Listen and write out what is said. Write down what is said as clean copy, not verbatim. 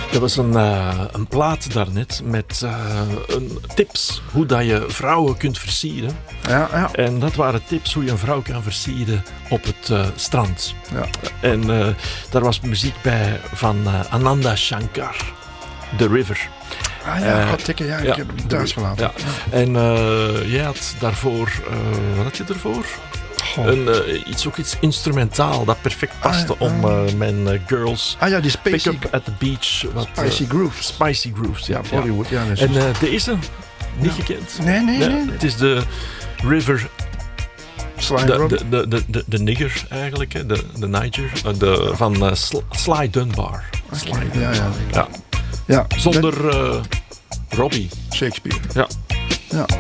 Dat was een plaat daarnet met tips hoe dat je vrouwen kunt versieren. Ja. En dat waren tips hoe je een vrouw kan versieren op het strand. Ja. En daar was muziek bij van Ananda Shankar, The River. Ah ja, ik heb hem thuis gelaten. Ja. En jij had daarvoor, wat had je ervoor? Iets instrumentaal dat perfect paste om mijn girls die pick up at the beach. Spicy Grooves. Spicy Grooves, ja. Hollywood, ja. En deze, niet gekend. Nee. Het is de River, de Nigger eigenlijk, hè, de Niger, van Sly Dunbar. Ja. Zonder Robbie. Shakespeare. Ja.